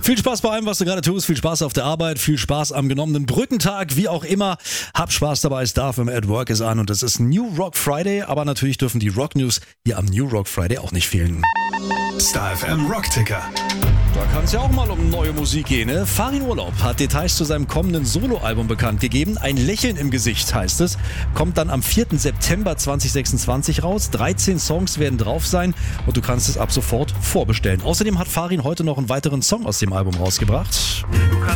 Viel Spaß bei allem, was du gerade tust. Viel Spaß auf der Arbeit. Viel Spaß am genommenen Brückentag. Wie auch immer. Hab Spaß dabei. Stuff im At Work ist an. Und es ist New Rock Friday. Aber natürlich dürfen die Rock News hier am New Rock Friday auch nicht fehlen. Star FM Rockticker. Da kann es ja auch mal um neue Musik gehen, ne? Farin Urlaub hat Details zu seinem kommenden Soloalbum bekannt gegeben. Ein Lächeln im Gesicht heißt es. Kommt dann am 4. September 2026 raus. 13 Songs werden drauf sein und du kannst es ab sofort vorbestellen. Außerdem hat Farin heute noch einen weiteren Song aus dem Album rausgebracht. Du kannst